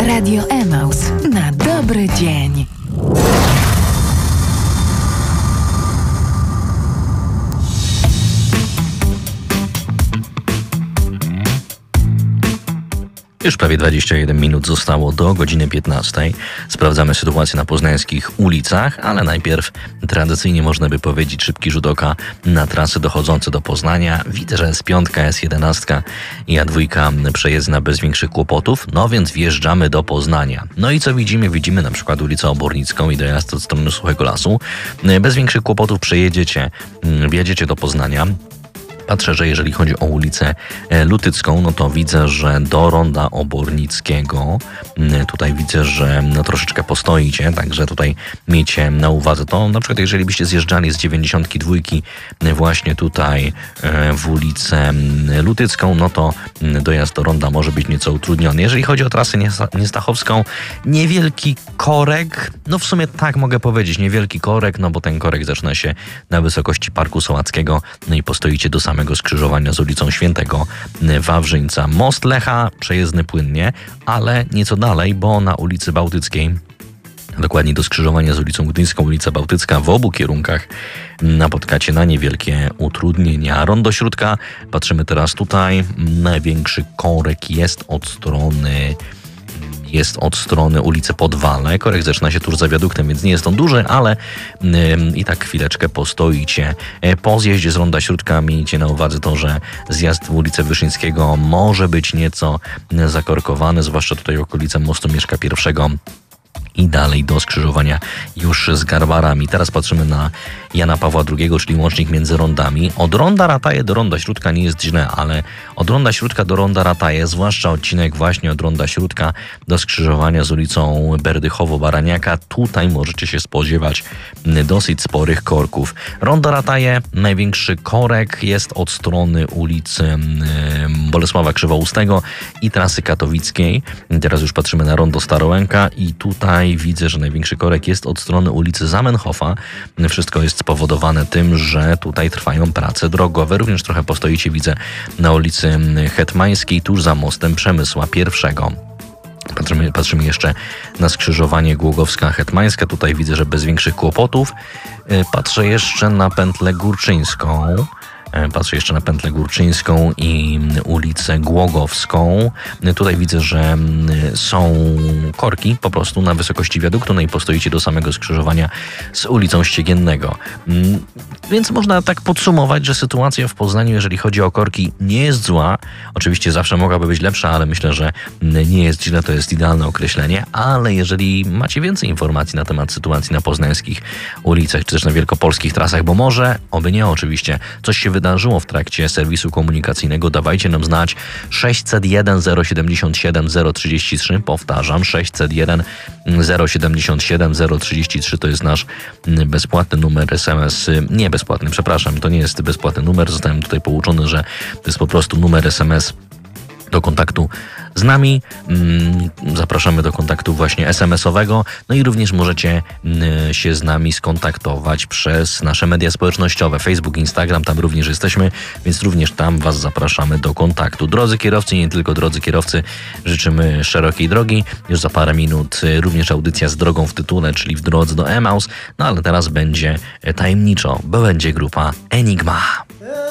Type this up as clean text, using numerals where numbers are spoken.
Radio Emaus na dobry dzień. Już prawie 21 minut zostało do godziny 15. Sprawdzamy sytuację na poznańskich ulicach, ale najpierw tradycyjnie można by powiedzieć szybki rzut oka na trasy dochodzące do Poznania. Widzę, że S5, S11 i A2 przejezdna bez większych kłopotów, no więc wjeżdżamy do Poznania. No i co widzimy? Widzimy na przykład ulicę Obornicką i dojazd od strony Suchego Lasu. Bez większych kłopotów wjedziecie do Poznania. Patrzę, że jeżeli chodzi o ulicę Lutycką, no to widzę, że do ronda Obornickiego tutaj widzę, że troszeczkę postoicie, także tutaj miejcie na uwadze to. Na przykład jeżeli byście zjeżdżali z 92 właśnie tutaj w ulicę Lutycką, no to dojazd do ronda może być nieco utrudniony. Jeżeli chodzi o trasę niestachowską, niewielki korek, no w sumie tak mogę powiedzieć, niewielki korek, no bo ten korek zaczyna się na wysokości Parku Sołackiego, no i postoicie do samego skrzyżowania z ulicą Świętego Wawrzyńca. Most Lecha przejezdny płynnie, ale nieco dalej, bo na ulicy Bałtyckiej, dokładnie do skrzyżowania z ulicą Gdyńską, ulica Bałtycka, w obu kierunkach napotkacie na niewielkie utrudnienia. Rondo Śródka, patrzymy teraz tutaj, największy korek jest od strony ulicy Podwale. Korek zaczyna się tuż za wiaduktem, więc nie jest on duży, ale i tak chwileczkę postoicie. Po zjeździe z Ronda Śródka miejcie na uwadze to, że zjazd w ulicę Wyszyńskiego może być nieco zakorkowany, zwłaszcza tutaj okolice mostu Mieszka I i dalej do skrzyżowania już z Garbarami. Teraz patrzymy na Jana Pawła II, czyli łącznik między rondami. Od ronda Rataje do ronda Śródka nie jest źle, ale od ronda Śródka do ronda Rataje, zwłaszcza odcinek właśnie od ronda Śródka do skrzyżowania z ulicą Berdychowo-Baraniaka, tutaj możecie się spodziewać dosyć sporych korków. Rondo Rataje, największy korek jest od strony ulicy Bolesława Krzywoustego i trasy katowickiej. Teraz już patrzymy na rondo Starołęka i tutaj widzę, że największy korek jest od strony ulicy Zamenhofa. Wszystko jest spowodowane tym, że tutaj trwają prace drogowe. Również trochę postoicie, widzę, na ulicy Hetmańskiej, tuż za mostem Przemysła I. Patrzymy jeszcze na skrzyżowanie Głogowska-Hetmańska. Tutaj widzę, że bez większych kłopotów. Patrzę jeszcze na pętlę Górczyńską i ulicę Głogowską. Tutaj widzę, że są korki po prostu na wysokości wiaduktu, no i postoicie do samego skrzyżowania z ulicą Ściegiennego. Więc można tak podsumować, że sytuacja w Poznaniu, jeżeli chodzi o korki, nie jest zła. Oczywiście zawsze mogłaby być lepsza, ale myślę, że nie jest źle, to jest idealne określenie. Ale jeżeli macie więcej informacji na temat sytuacji na poznańskich ulicach, czy też na wielkopolskich trasach, bo może, oby nie oczywiście, coś się wydarzyło w trakcie serwisu komunikacyjnego, dawajcie nam znać. 601 077 033, powtarzam, 601 077 033 to jest nasz bezpłatny numer SMS, nie bezpłatny, przepraszam, to nie jest bezpłatny numer, zostałem tutaj pouczony, że to jest po prostu numer SMS do kontaktu z nami. Zapraszamy do kontaktu właśnie SMS-owego, no i również możecie się z nami skontaktować przez nasze media społecznościowe, Facebook, Instagram, tam również jesteśmy, więc również tam Was zapraszamy do kontaktu. Drodzy kierowcy, nie tylko drodzy kierowcy, życzymy szerokiej drogi. Już za parę minut również audycja z drogą w tytule, czyli w drodze do Emaus, no ale teraz będzie tajemniczo, bo będzie grupa Enigma.